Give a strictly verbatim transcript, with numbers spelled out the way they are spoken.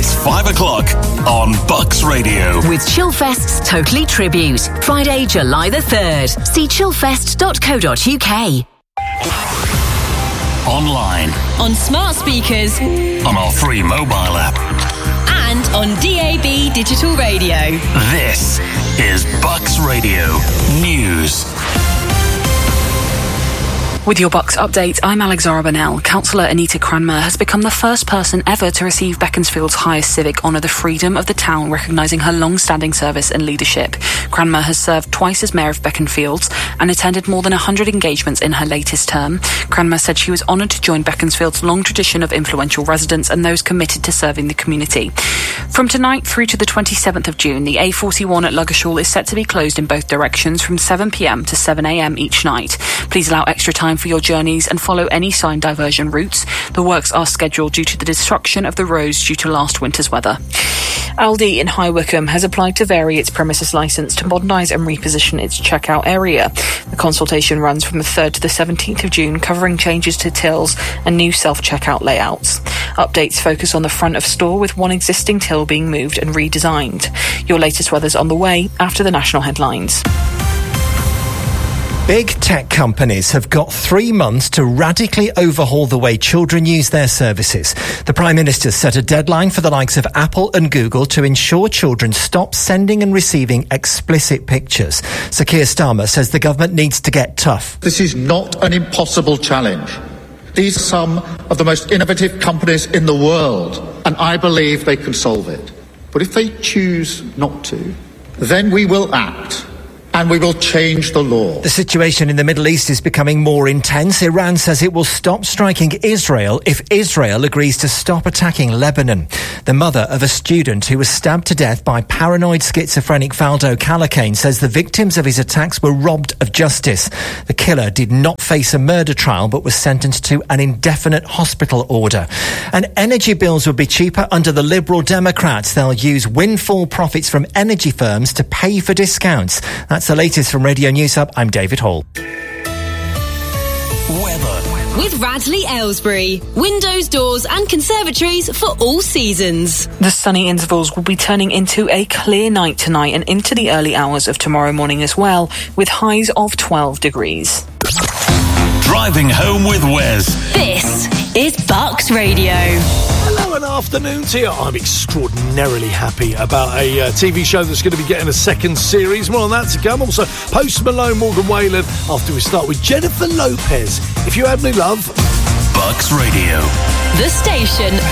It's five o'clock on Bucks Radio. With Chillfest's Totally Tribute. Friday, July the third. See chillfest dot co dot uk. Online. On smart speakers. On our free mobile app. And on D A B digital radio. This is Bucks Radio News. With your Bucks update, I'm Alexandra Burnell. Councillor Anita Cranmer has become the first person ever to receive Beaconsfield's highest civic honour, the Freedom of the Town, recognising her long-standing service and leadership. Cranmer has served twice as Mayor of Beaconsfield and attended more than one hundred engagements in her latest term. Cranmer said she was honoured to join Beaconsfield's long tradition of influential residents and those committed to serving the community. From tonight through to the twenty-seventh of June, the A forty-one at Ludgershall is set to be closed in both directions from seven p m to seven a m each night. Please allow extra time for your journeys and follow any signed diversion routes. The works are scheduled due to the destruction of the roads due to last winter's weather. Aldi in High Wycombe has applied to vary its premises licence to modernise and reposition its checkout area. The consultation runs from the third to the seventeenth of June, covering changes to tills and new self-checkout layouts. Updates focus on the front of store, with one existing till being moved and redesigned. Your latest weather's on the way after the national headlines. Big tech companies have got three months to radically overhaul the way children use their services. The Prime Minister set a deadline for the likes of Apple and Google to ensure children stop sending and receiving explicit pictures. Sir Keir Starmer says the government needs to get tough. This is not an impossible challenge. These are some of the most innovative companies in the world, and I believe they can solve it. But if they choose not to, then we will act. And we will change the law. The situation in the Middle East is becoming more intense. Iran says it will stop striking Israel if Israel agrees to stop attacking Lebanon. The mother of a student who was stabbed to death by paranoid schizophrenic Valdo Calacane says the victims of his attacks were robbed of justice. The killer did not face a murder trial but was sentenced to an indefinite hospital order. And energy bills will be cheaper under the Liberal Democrats. They'll use windfall profits from energy firms to pay for discounts. That's the latest from Radio News Hub. I'm David Hall. Weather. With Radley Aylesbury. Windows, doors and conservatories for all seasons. The sunny intervals will be turning into a clear night tonight and into the early hours of tomorrow morning as well, with highs of twelve degrees. Driving home with Wes. This is Bucks Radio. Hello and afternoon to you. I'm extraordinarily happy about a uh, T V show that's going to be getting a second series. More on that to come. Also, Post Malone, Morgan Wallen, after we start with Jennifer Lopez. If you had me, love. Bucks Radio. The station